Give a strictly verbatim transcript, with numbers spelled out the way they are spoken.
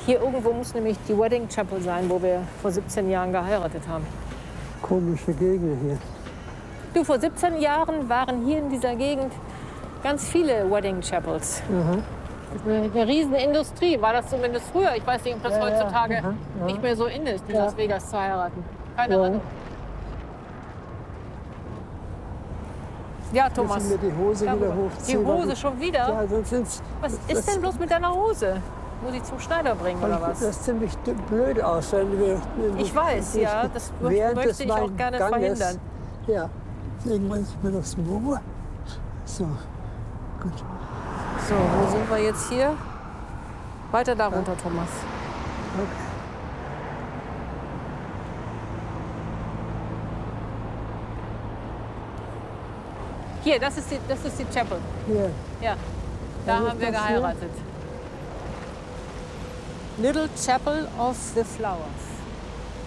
Hier irgendwo muss nämlich die Wedding Chapel sein, wo wir vor siebzehn Jahren geheiratet haben. Komische Gegend hier. Du, vor siebzehn Jahren waren hier in dieser Gegend ganz viele Wedding Chapels. Aha. Das ist eine, eine riesen Industrie, war das zumindest früher. Ich weiß nicht, ob das Ja, ja, heutzutage aha, ja. nicht mehr so in ist, in Ja. Las Vegas zu heiraten. Keine Ja. Ahnung. Ja, Thomas. Müssen wir die Hose darüber. wieder hochziehen. Die Hose schon wieder? Ja, sonst sind's, Was das, ist denn bloß mit deiner Hose? Muss ich zum Schneider bringen oder was? Das ziemlich d- blöd aus, wenn wir... Wenn Ich weiß, ich- ja, das mö- während möchte des ich auch meinen gerne Ganges- verhindern. Ja, irgendwann ist mir das Ruhe. So, gut. So, wo sind wir jetzt hier? Weiter darunter, Thomas. Okay. Hier, das ist die, das ist die Chapel. Hier, Ja, da Was ist haben wir das hier? geheiratet. Little Chapel of the Flowers.